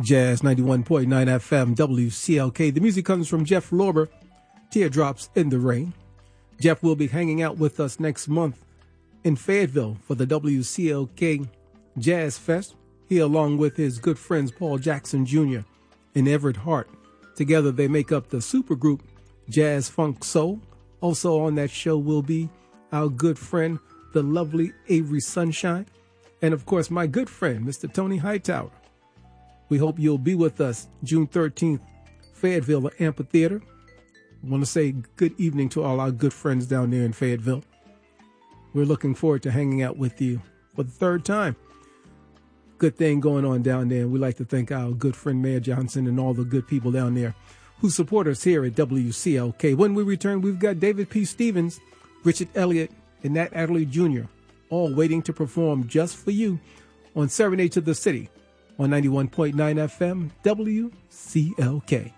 Jazz 91.9 FM, WCLK. The music comes from Jeff Lorber, Teardrops in the Rain. Jeff will be hanging out with us next month in Fayetteville for the WCLK Jazz Fest. He, along with his good friends Paul Jackson Jr. and Everett Hart. Together they make up the supergroup Jazz Funk Soul. Also on that show will be our good friend, the lovely Avery Sunshine. And of course, my good friend, Mr. Tony Hightower. We hope you'll be with us June 13th, Fayetteville Amphitheater. I want to say good evening to all our good friends down there in Fayetteville. We're looking forward to hanging out with you for the third time. Good thing going on down there. And we'd like to thank our good friend Mayor Johnson and all the good people down there who support us here at WCLK. When we return, we've got David P. Stevens, Richard Elliott, and Nat Adderley Jr., all waiting to perform just for you on Serenade to the City on 91.9 FM WCLK.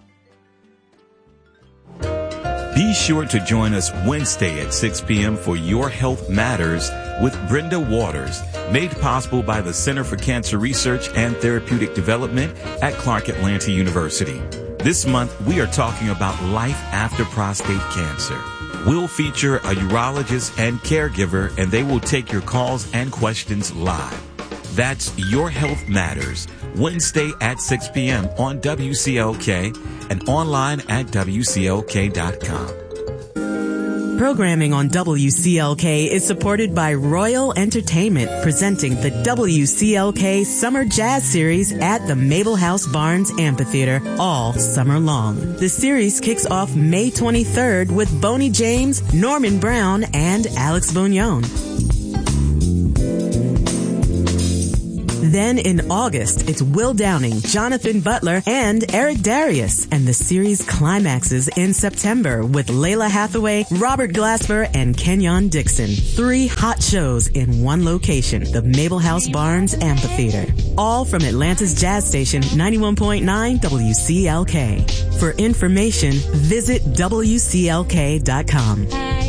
Be sure to join us Wednesday at 6 p.m. for Your Health Matters with Brenda Waters, made possible by the Center for Cancer Research and Therapeutic Development at Clark Atlanta University. This month, we are talking about life after prostate cancer. We'll feature a urologist and caregiver, and they will take your calls and questions live. That's Your Health Matters, Wednesday at 6 p.m. on WCLK and online at WCLK.com. Programming on WCLK is supported by Royal Entertainment, presenting the WCLK Summer Jazz Series at the Mabel House Barnes Amphitheater all summer long. The series kicks off May 23rd with Boney James, Norman Brown, and Alex Bugnon. Then in August, it's Will Downing, Jonathan Butler, and Eric Darius. And the series climaxes in September with Layla Hathaway, Robert Glasper, and Kenyon Dixon. 3 hot shows in one location, the Mabel House Barnes Amphitheater. All from Atlanta's jazz station, 91.9 WCLK. For information, visit WCLK.com.